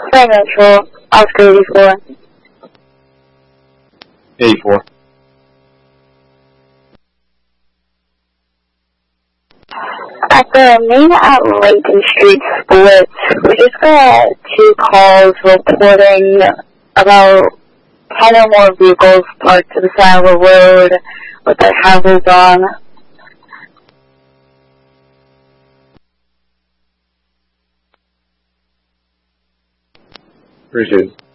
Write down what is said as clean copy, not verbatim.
Frank Central, Oscar 84. 84. At the main at Layton Street split, we just got 2 calls reporting about 10 or more vehicles parked to the side of the road with their hazards on. Appreciate it.